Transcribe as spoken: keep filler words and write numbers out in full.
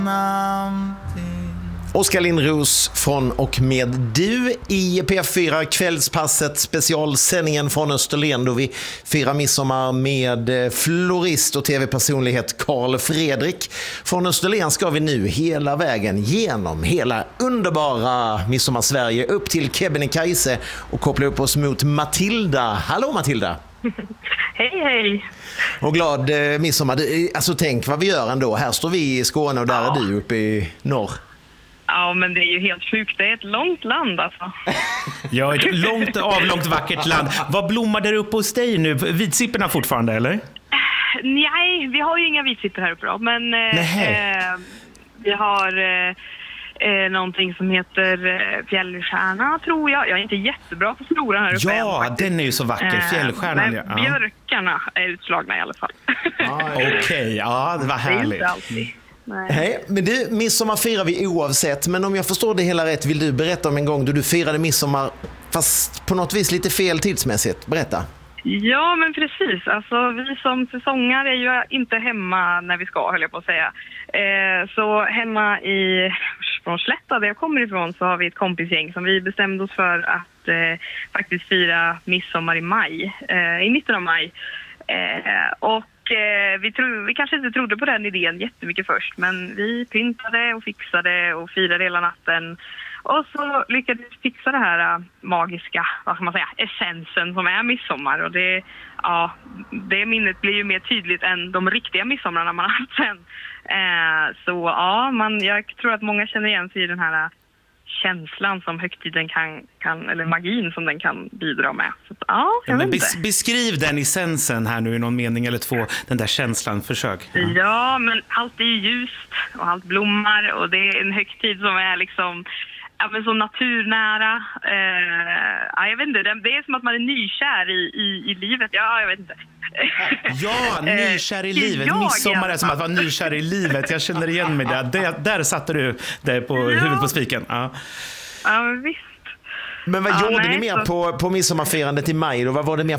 Oskar Lindros från och med du i P F fyra Kvällspasset, specialsändningen från Österlen då vi firar midsommar med florist och tv-personlighet Carl Fredrik. Från Österlen ska vi nu hela vägen genom hela underbara Midsommar-Sverige upp till Kebnekaise och koppla upp oss mot Matilda. Hallå Matilda! Hej, hej! Och glad eh, midsommar. Alltså tänk vad vi gör ändå. Här står vi i Skåne och där ja. är du uppe i norr. Ja, men det är ju helt sjukt. Det är ett långt land alltså. Ja, ett långt, avlångt, vackert land. Vad blommar där uppe hos dig nu? Vitsipporna fortfarande, eller? Nej, vi har ju inga vitsippor här uppe då. Men eh, vi har eh, eh, någonting som heter eh, Fjällstjärna, tror jag. Jag är inte jättebra på floran här uppe. Ja, än, den är ju så vacker. Fjällstjärnan, eh, men björkarna är utslagna i alla fall. Ah, Okej, okay. Ja, det var härligt. Det är inte alltid. Nej. Hej, men du, midsommar firar vi oavsett, men om jag förstår det hela rätt vill du berätta om en gång då du firade midsommar fast på något vis lite fel tidsmässigt. Berätta. Ja, men precis. Alltså, vi som säsongar är ju inte hemma när vi ska, höll jag på att säga. Eh, så hemma i från Slätta, där jag kommer ifrån, så har vi ett kompisgäng som vi bestämde oss för att eh, faktiskt fira midsommar i maj, eh, i mitten av maj. Eh, och Vi, tro, vi kanske inte trodde på den idén jättemycket först, men vi pyntade och fixade och firade hela natten. Och så lyckades vi fixa det här uh, magiska, vad ska man säga, essensen som är midsommar. Och det, ja, det minnet blir ju mer tydligt än de riktiga midsommarna man har haft sen. Uh, så ja, man, jag tror att många känner igen sig i den här uh, känslan som högtiden kan, kan, eller magin som den kan bidra med. Så, ja, jag ja, men vet bes, inte. Beskriv den essensen här nu i någon mening eller två, den där känslan, försök. Ja. ja, men allt är ju ljust och allt blommar och det är en högtid som är liksom, ja, men så naturnära. Eh, ja, jag vet inte, det är som att man är nykär i, i, i livet. Ja, jag vet inte. Ja, nykär i livet. Jag, Midsommar är ja. som att vara nykär i livet. Jag känner igen mig där. Där, där satte du det på ja. huvudet på spiken. Ja, ja men visst. Men vad ja, gjorde nej, ni mer så... på, på midsommarfirandet i maj? Och vad var det mer